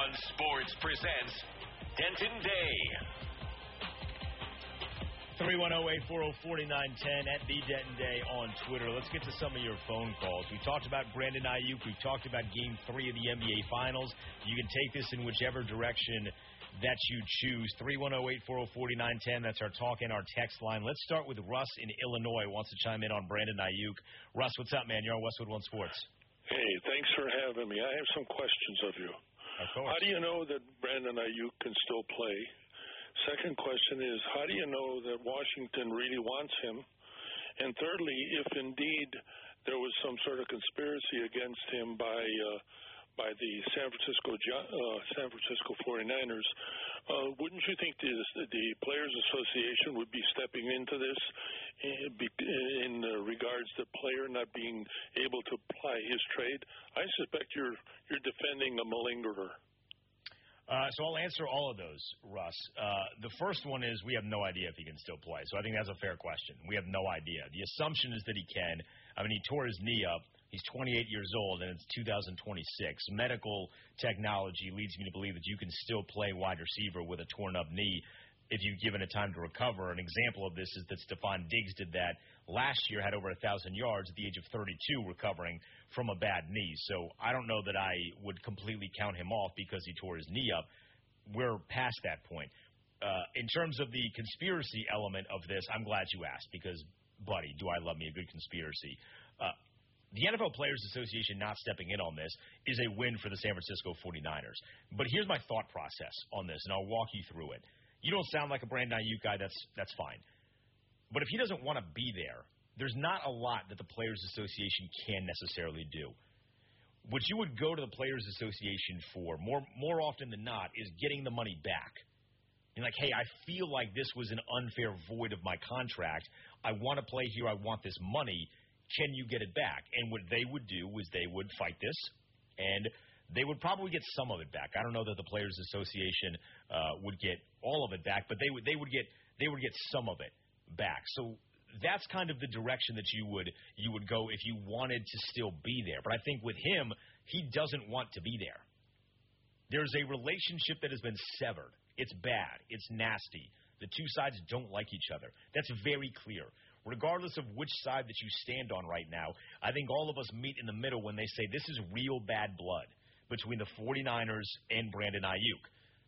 Sports presents Denton Day. 310-840-4910 at the Denton Day on Twitter. Let's get to some of your phone calls. We talked about Brandon Ayuk. We talked about Game 3 of the NBA Finals. You can take this in whichever direction that you choose. 310-840-4910. That's our talk and our text line. Let's start with Russ in Illinois. Wants to chime in on Brandon Ayuk. Russ, what's up, man? You're on Westwood One Sports. Hey, thanks for having me. I have some questions of you. Of course. How do you know that Brandon Ayuk can still play? Second question is, how do you know that Washington really wants him? And thirdly, if indeed there was some sort of conspiracy against him by the San Francisco 49ers, wouldn't you think the Players Association would be stepping into this in regards to player not being able to apply his trade? I suspect you're defending a malingerer. So I'll answer all of those, Russ. The first one is we have no idea if he can still play. So I think that's a fair question. We have no idea. The assumption is that he can. I mean, he tore his knee up. He's 28 years old, and it's 2026. Medical technology leads me to believe that you can still play wide receiver with a torn-up knee if you've given it time to recover. An example of this is that Stephon Diggs did that last year, had over 1,000 yards at the age of 32 recovering from a bad knee. So I don't know that I would completely count him off because he tore his knee up. We're past that point. In terms of the conspiracy element of this, I'm glad you asked because, buddy, do I love me a good conspiracy. The NFL Players Association not stepping in on this is a win for the San Francisco 49ers. But here's my thought process on this, and I'll walk you through it. You don't sound like a Brandon Ayuk guy. That's fine. But if he doesn't want to be there, there's not a lot that the Players Association can necessarily do. What you would go to the Players Association for, more often than not, is getting the money back. You're like, hey, I feel like this was an unfair void of my contract. I want to play here. I want this money. Can you get it back? And what they would do is they would fight this, and they would probably get some of it back. I don't know that the Players Association would get all of it back, but they would get some of it back. So that's kind of the direction that you would go if you wanted to still be there. But I think with him, he doesn't want to be there. There's a relationship that has been severed. It's bad. It's nasty. The two sides don't like each other. That's very clear. Regardless of which side that you stand on right now, I think all of us meet in the middle when they say this is real bad blood between the 49ers and Brandon Ayuk.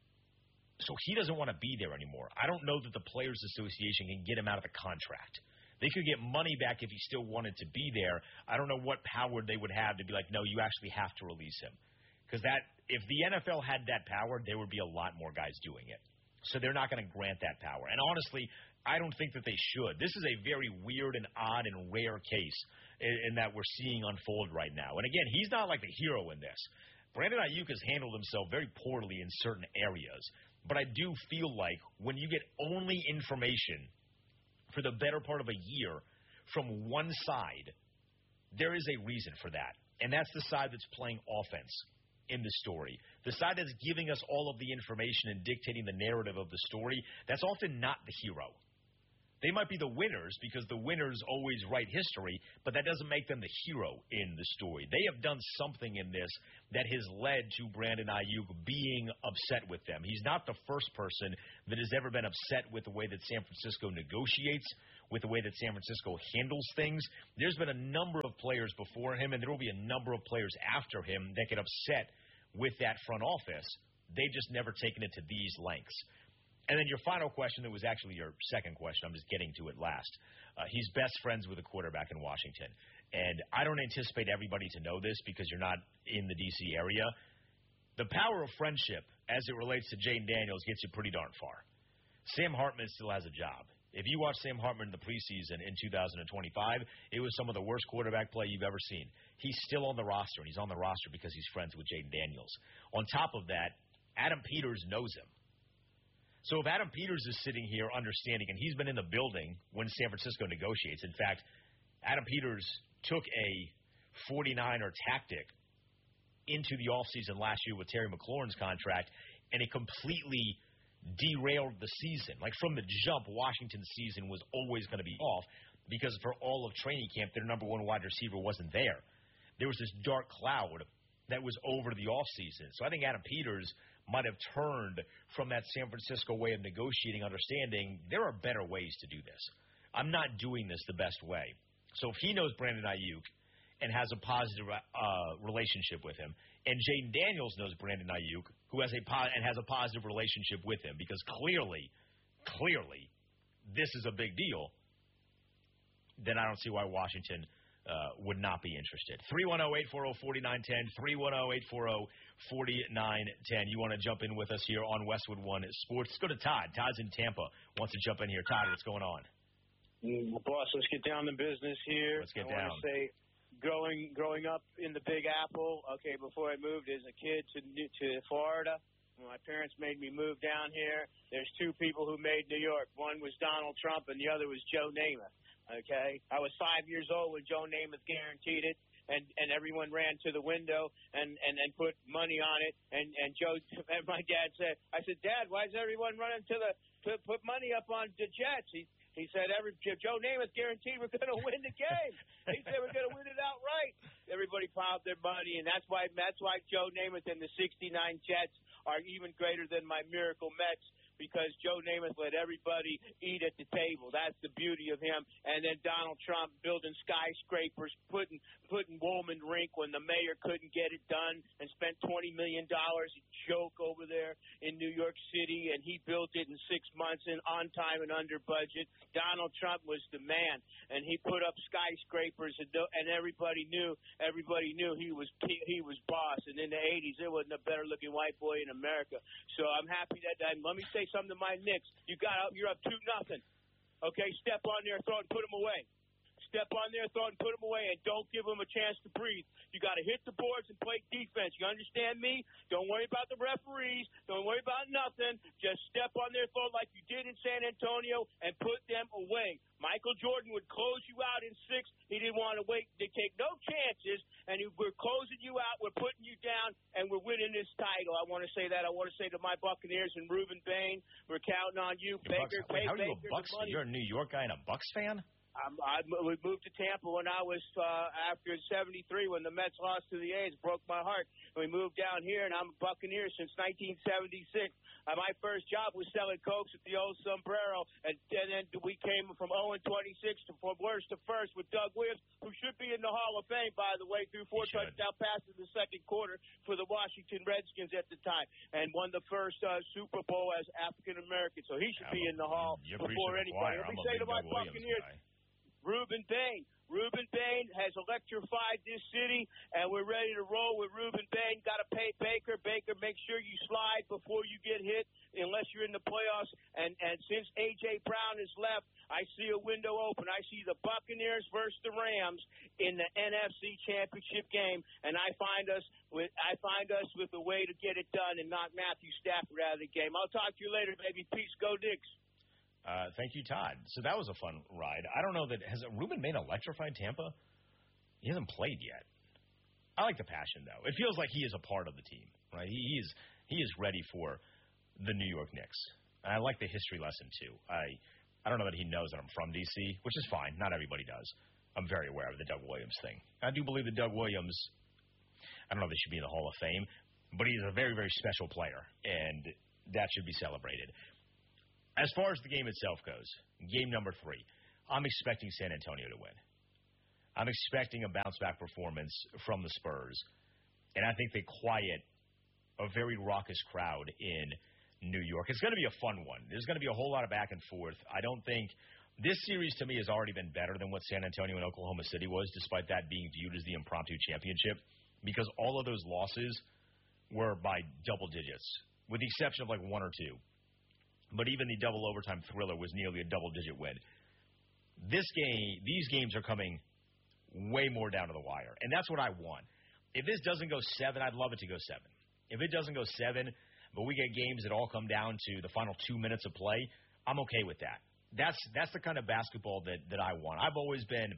So he doesn't want to be there anymore. I don't know that the Players Association can get him out of the contract. They could get money back if he still wanted to be there. I don't know what power they would have to be like, no, you actually have to release him. Because if the NFL had that power, there would be a lot more guys doing it. So they're not going to grant that power. And honestly, I don't think that they should. This is a very weird and odd and rare case in that we're seeing unfold right now. And again, he's not like the hero in this. Brandon Ayuk has handled himself very poorly in certain areas. But I do feel like when you get only information for the better part of a year from one side, there is a reason for that. And that's the side that's playing offense in the story. The side that's giving us all of the information and dictating the narrative of the story, that's often not the hero. They might be the winners because the winners always write history, but that doesn't make them the hero in the story. They have done something in this that has led to Brandon Ayuk being upset with them. He's not the first person that has ever been upset with the way that San Francisco negotiates, with the way that San Francisco handles things. There's been a number of players before him, and there will be a number of players after him that get upset with that front office. They've just never taken it to these lengths. And then your final question, that was actually your second question. I'm just getting to it last. He's best friends with a quarterback in Washington. And I don't anticipate everybody to know this because you're not in the D.C. area. The power of friendship as it relates to Jayden Daniels gets you pretty darn far. Sam Hartman still has a job. If you watch Sam Hartman in the preseason in 2025, it was some of the worst quarterback play you've ever seen. He's still on the roster, and he's on the roster because he's friends with Jayden Daniels. On top of that, Adam Peters knows him. So if Adam Peters is sitting here understanding, and he's been in the building when San Francisco negotiates. In fact, Adam Peters took a 49er tactic into the offseason last year with Terry McLaurin's contract, and it completely derailed the season. Like from the jump, Washington's season was always going to be off because for all of training camp, their number one wide receiver wasn't there. There was this dark cloud that was over the offseason. So I think Adam Peters might have turned from that San Francisco way of negotiating, understanding there are better ways to do this. I'm not doing this the best way. So if he knows Brandon Ayuk and has a positive relationship with him, and Jaden Daniels knows Brandon Ayuk, who has a positive relationship with him, because clearly, this is a big deal, then I don't see why Washington would not be interested. 310-840-4910, 310-840-4910. You want to jump in with us here on Westwood One Sports? Let's go to Todd. Todd's in Tampa. Wants to jump in here. Todd, what's going on? Boss, let's get down to business here. Let's get I down. want to say, growing up in the Big Apple, before I moved as a kid to Florida, when my parents made me move down here, there's two people who made New York. One was Donald Trump, and the other was Joe Namath. Okay, I was 5 years old when Joe Namath guaranteed it, and everyone ran to the window and put money on it. And Joe, and my dad said, I said, Dad, why is everyone running to put money up on the Jets? He said, Joe Namath guaranteed we're going to win the game. He said we're going to win it outright. Everybody piled their money, and that's why Joe Namath and the '69 Jets are even greater than my Miracle Mets, because Joe Namath let everybody eat at the table. That's the beauty of him. And then Donald Trump building skyscrapers, putting Woolman Rink when the mayor couldn't get it done, and spent $20 million, a joke over there in New York City, and he built it in 6 months and on time and under budget. Donald Trump was the man, and he put up skyscrapers, and everybody knew he was boss. And in the 80s, there wasn't a better looking white boy in America. So I'm happy that let me say something to my Knicks. You're up 2-0. Okay, step on their throat and put them away. Step on their throat and put them away, and don't give them a chance to breathe. You got to hit the boards and play defense. You understand me? Don't worry about the referees. Don't worry about nothing. Just step on their throat like you did in San Antonio and put them away. Michael Jordan would close you out in 6. He didn't want to wait. They take no chances, and we're closing you out. We're putting you down, and we're winning this title. I want to say that. I want to say to my Buccaneers and Reuben Bain, we're counting on you. Baker, how are you Baker, a Bucks? You're a New York guy and a Bucks fan? We moved to Tampa when I was after '73 when the Mets lost to the A's. Broke my heart. And we moved down here, and I'm a Buccaneer since 1976. My first job was selling Cokes at the old Sombrero, and then we came from 0-26 from worst to first with Doug Williams, who should be in the Hall of Fame, by the way, threw 4 touchdown passes in the second quarter for the Washington Redskins at the time, and won the first Super Bowl as African American. So he should be in the Hall before anybody. Let me say to my Buccaneers, Reuben Bain. Reuben Bain has electrified this city, and we're ready to roll with Reuben Bain. Got to pay Baker. Baker, make sure you slide before you get hit, unless you're in the playoffs. And since A.J. Brown has left, I see a window open. I see the Buccaneers versus the Rams in the NFC Championship game, and I find us with a way to get it done and knock Matthew Stafford out of the game. I'll talk to you later, baby. Peace. Go Knicks. Thank you, Todd. So that was a fun ride. I don't know that – has Reuben Bain electrified Tampa? He hasn't played yet. I like the passion, though. It feels like he is a part of the team, right? He is ready for the New York Knicks. And I like the history lesson, too. I don't know that he knows that I'm from D.C., which is fine. Not everybody does. I'm very aware of the Doug Williams thing. I do believe that Doug Williams – I don't know if they should be in the Hall of Fame, but he's a very, very special player, and that should be celebrated. As far as the game itself goes, game number 3, I'm expecting San Antonio to win. I'm expecting a bounce-back performance from the Spurs, and I think they quiet a very raucous crowd in New York. It's going to be a fun one. There's going to be a whole lot of back and forth. I don't think – this series to me has already been better than what San Antonio and Oklahoma City was, despite that being viewed as the impromptu championship, because all of those losses were by double digits, with the exception of like 1 or 2. But even the double overtime thriller was nearly a double-digit win. These games are coming way more down to the wire, and that's what I want. If this doesn't go 7, I'd love it to go 7. If it doesn't go 7, but we get games that all come down to the final 2 minutes of play, I'm okay with that. That's the kind of basketball that I want. I've always been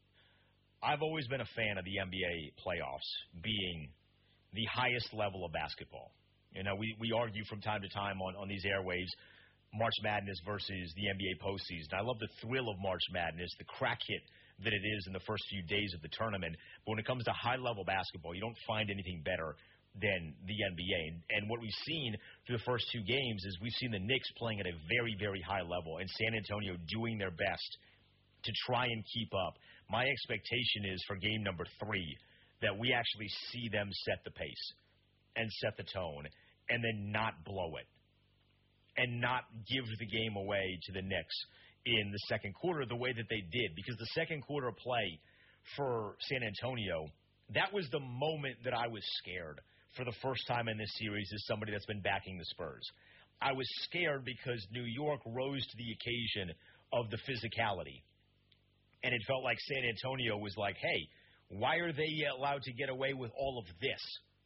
a fan of the NBA playoffs being the highest level of basketball. You know, we argue from time to time on these airwaves, March Madness versus the NBA postseason. I love the thrill of March Madness, the crack hit than it is in the first few days of the tournament. But when it comes to high-level basketball, you don't find anything better than the NBA. And what we've seen through the first two games is we've seen the Knicks playing at a very, very high level and San Antonio doing their best to try and keep up. My expectation is for game number 3 that we actually see them set the pace and set the tone and then not blow it and not give the game away to the Knicks in the second quarter the way that they did. Because the second quarter play for San Antonio, that was the moment that I was scared for the first time in this series as somebody that's been backing the Spurs. I was scared because New York rose to the occasion of the physicality. And it felt like San Antonio was like, hey, why are they allowed to get away with all of this?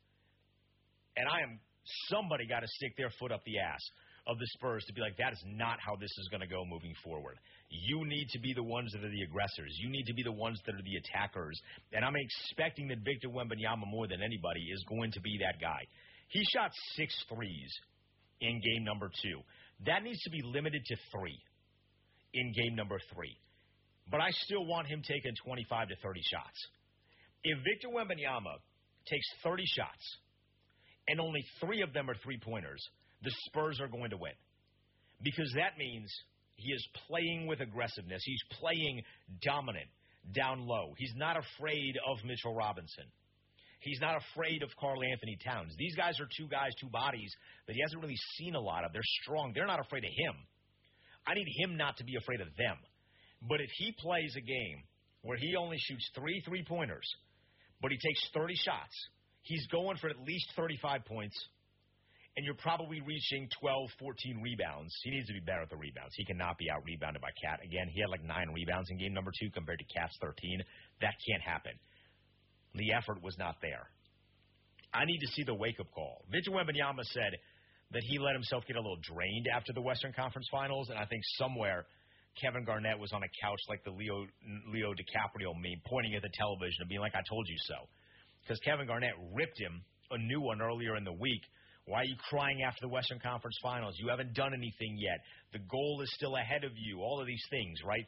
And somebody got to stick their foot up the ass of the Spurs to be like, that is not how this is going to go moving forward. You need to be the ones that are the aggressors. You need to be the ones that are the attackers. And I'm expecting that Victor Wembanyama, more than anybody, is going to be that guy. He shot 6 threes in game number 2. That needs to be limited to 3 in game number 3. But I still want him taking 25 to 30 shots. If Victor Wembanyama takes 30 shots and only 3 of them are three-pointers, the Spurs are going to win. Because that means he is playing with aggressiveness. He's playing dominant down low. He's not afraid of Mitchell Robinson. He's not afraid of Karl Anthony Towns. These guys are two bodies that he hasn't really seen a lot of. They're strong. They're not afraid of him. I need him not to be afraid of them. But if he plays a game where he only shoots 3 three-pointers, but he takes 30 shots, he's going for at least 35 points, and you're probably reaching 12, 14 rebounds. He needs to be better at the rebounds. He cannot be out-rebounded by Cat. Again, he had like 9 rebounds in game number 2 compared to Cat's 13. That can't happen. The effort was not there. I need to see the wake-up call. Victor Wembanyama said that he let himself get a little drained after the Western Conference Finals, and I think somewhere Kevin Garnett was on a couch like the Leo DiCaprio meme, pointing at the television and being like, I told you so. Because Kevin Garnett ripped him a new one earlier in the week. Why are you crying after the Western Conference Finals? You haven't done anything yet. The goal is still ahead of you. All of these things, right?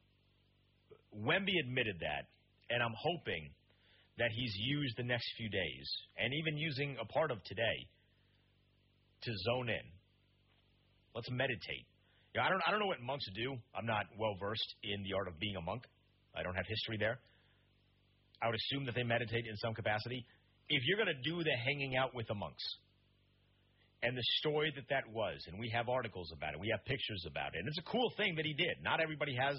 Wemby admitted that, and I'm hoping that he's used the next few days, and even using a part of today, to zone in. Let's meditate. I don't know what monks do. I'm not well-versed in the art of being a monk. I don't have history there. I would assume that they meditate in some capacity. If you're going to do the hanging out with the monks, and the story that was, and we have articles about it, we have pictures about it, and it's a cool thing that he did. Not everybody has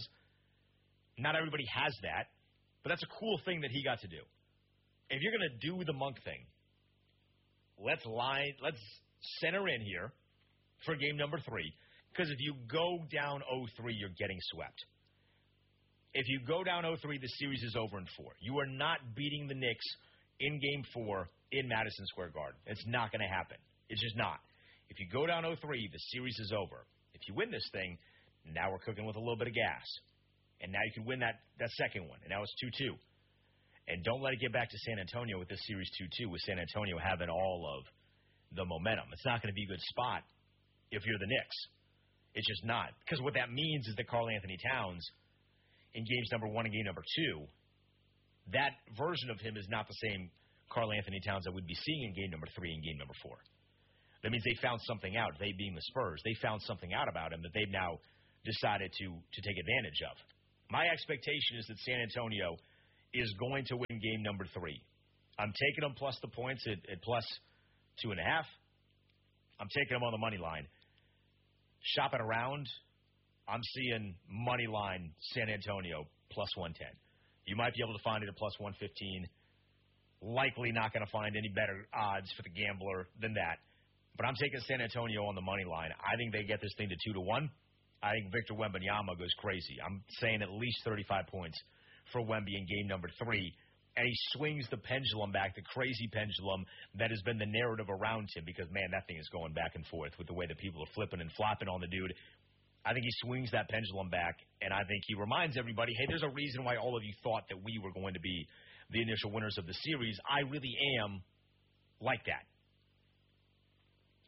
that, but that's a cool thing that he got to do. If you're going to do the monk thing, let's center in here for game number 3. Because if you go down 0-3, you're getting swept. If you go down 0-3, the series is over in 4. You are not beating the Knicks in Game 4 in Madison Square Garden. It's not going to happen. It's just not. If you go down 0-3, the series is over. If you win this thing, now we're cooking with a little bit of gas. And now you can win that second one. And now it's 2-2. And don't let it get back to San Antonio with this series 2-2, with San Antonio having all of the momentum. It's not going to be a good spot if you're the Knicks. It's just not. Because what that means is that Karl Anthony Towns, in games number 1 and game number 2, that version of him is not the same Karl Anthony Towns that we'd be seeing in game number 3 and game number 4. That means they found something out. They being the Spurs. They found something out about him that they've now decided to take advantage of. My expectation is that San Antonio is going to win game number 3. I'm taking them plus the points at plus 2.5. I'm taking them on the money line. Shopping around, I'm seeing money line San Antonio plus 110. You might be able to find it at plus 115. Likely not going to find any better odds for the gambler than that. But I'm taking San Antonio on the money line. I think they get this thing to 2-1. I think Victor Wembanyama goes crazy. I'm saying at least 35 points for Wemby in game number 3. And he swings the pendulum back, the crazy pendulum that has been the narrative around him, because, man, that thing is going back and forth with the way that people are flipping and flopping on the dude. I think he swings that pendulum back, and I think he reminds everybody, hey, there's a reason why all of you thought that we were going to be the initial winners of the series. I really am like that.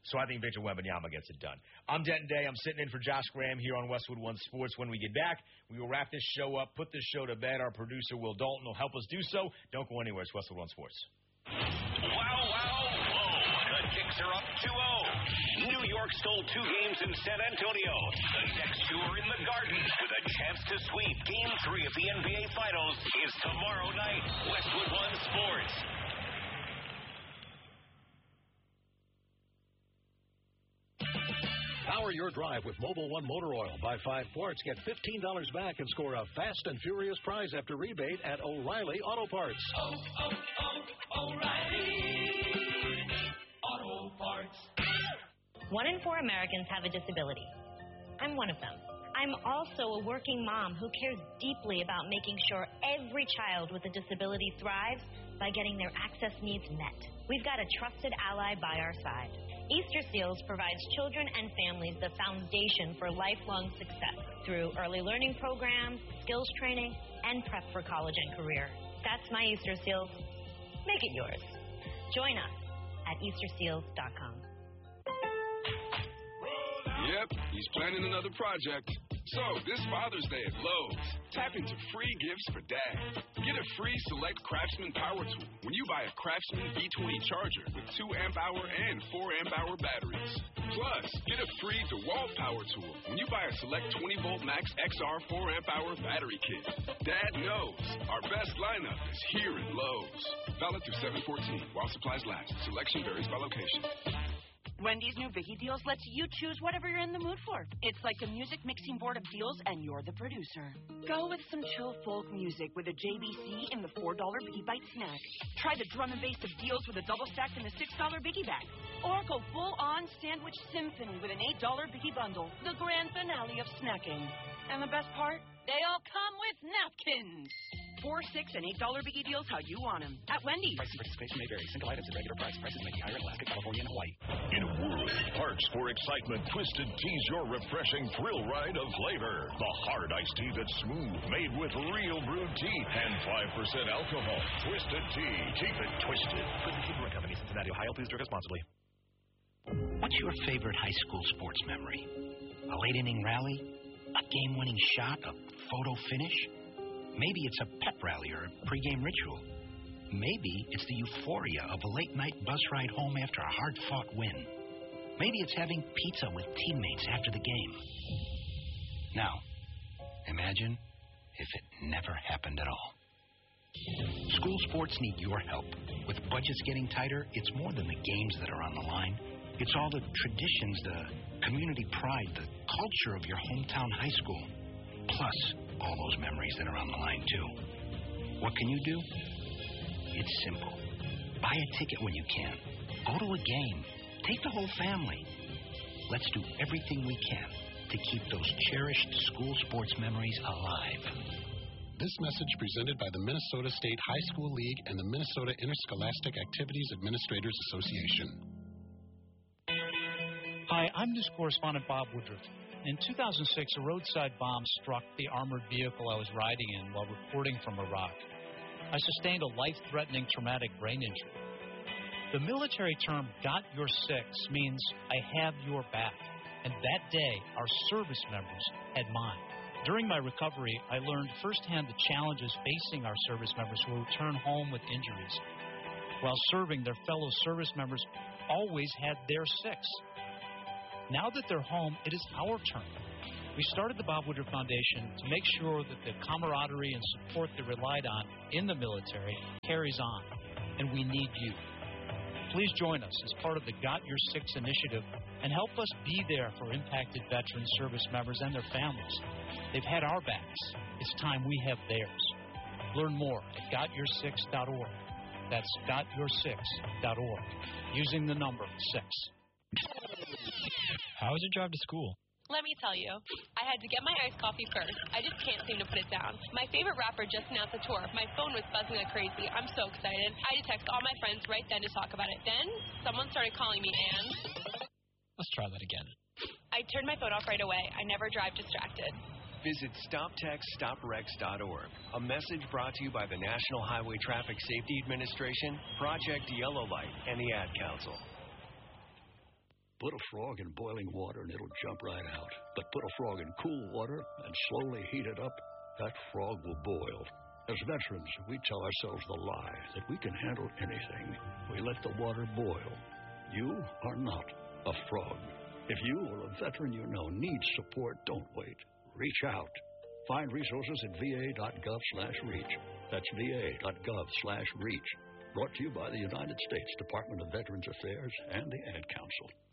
So I think Victor Wembanyama gets it done. I'm Denton Day. I'm sitting in for Josh Graham here on Westwood One Sports. When we get back, we will wrap this show up, put this show to bed. Our producer, Will Dalton, will help us do so. Don't go anywhere. It's Westwood One Sports. Wow, whoa. The Knicks are up 2-0. New York stole 2 games in San Antonio. The next 2 are in the Garden with a chance to sweep. Game 3 of the NBA Finals is tomorrow night. Westwood One Sports. Power your drive with Mobil 1 Motor Oil. Buy 5 quarts, get $15 back, and score a fast and furious prize after rebate at O'Reilly Auto Parts. O'Reilly Auto Parts. 1 in 4 Americans have a disability. I'm one of them. I'm also a working mom who cares deeply about making sure every child with a disability thrives by getting their access needs met. We've got a trusted ally by our side. Easter Seals provides children and families the foundation for lifelong success through early learning programs, skills training, and prep for college and career. That's my Easter Seals. Make it yours. Join us at EasterSeals.com. Yep, he's planning another project. So, this Father's Day at Lowe's, tap into free gifts for Dad. Get a free Select Craftsman Power Tool when you buy a Craftsman V20 charger with 2 amp-hour and 4 amp-hour batteries. Plus, get a free DeWalt Power Tool when you buy a Select 20-volt Max XR 4 amp-hour battery kit. Dad knows our best lineup is here at Lowe's. Valid through 7/14 while supplies last. Selection varies by location. Wendy's new Biggie Deals lets you choose whatever you're in the mood for. It's like a music mixing board of deals, and you're the producer. Go with some chill folk music with a JBC in the $4 Biggie Bite snack. Try the drum and bass of deals with a double stack in the $6 Biggie Bag. Or go full-on sandwich symphony with an $8 Biggie Bundle, the grand finale of snacking. And the best part? They all come with napkins. $4, $6, and $8 Biggie Deals how you want them. At Wendy's. Price and participation may vary. Single items at regular price. Prices may be higher in Alaska, California, and Hawaii. In a world of parks for excitement, Twisted Tea's your refreshing thrill ride of flavor. The hard iced tea that's smooth, made with real brewed tea and 5% alcohol. Twisted Tea. Keep it twisted. Twisted Brewing Company, Cincinnati, Ohio. Please drink responsibly. What's your favorite high school sports memory? A late inning rally? A game-winning shot? A photo finish? Maybe it's a pep rally or a pregame ritual. Maybe it's the euphoria of a late-night bus ride home after a hard-fought win. Maybe it's having pizza with teammates after the game. Now, imagine if it never happened at all. School sports need your help. With budgets getting tighter, it's more than the games that are on the line. It's all the traditions, the community pride, the culture of your hometown high school. Plus, all those memories that are on the line, too. What can you do? It's simple. Buy a ticket when you can. Go to a game. Take the whole family. Let's do everything we can to keep those cherished school sports memories alive. This message presented by the Minnesota State High School League and the Minnesota Interscholastic Activities Administrators Association. Hi, I'm news correspondent Bob Woodruff. In 2006, a roadside bomb struck the armored vehicle I was riding in while reporting from Iraq. I sustained a life-threatening traumatic brain injury. The military term, got your six, means I have your back. And that day, our service members had mine. During my recovery, I learned firsthand the challenges facing our service members who return home with injuries. While serving, their fellow service members always had their six. Now that they're home, it is our turn. We started the Bob Woodruff Foundation to make sure that the camaraderie and support they relied on in the military carries on, and we need you. Please join us as part of the Got Your Six initiative and help us be there for impacted veteran service members and their families. They've had our backs. It's time we have theirs. Learn more at gotyoursix.org. That's gotyoursix.org, using the number 6. How was your drive to school? Let me tell you, I had to get my iced coffee first. I just can't seem to put it down. My favorite rapper just announced a tour. My phone was buzzing like crazy. I'm so excited. I had to text all my friends right then to talk about it. Then, someone started calling me, and... Let's try that again. I turned my phone off right away. I never drive distracted. Visit StopTextStopWrecks.org. A message brought to you by the National Highway Traffic Safety Administration, Project Yellow Light, and the Ad Council. Put a frog in boiling water and it'll jump right out. But put a frog in cool water and slowly heat it up, that frog will boil. As veterans, we tell ourselves the lie that we can handle anything. We let the water boil. You are not a frog. If you or a veteran you know needs support, don't wait. Reach out. Find resources at va.gov/reach. That's va.gov/reach. Brought to you by the United States Department of Veterans Affairs and the Ad Council.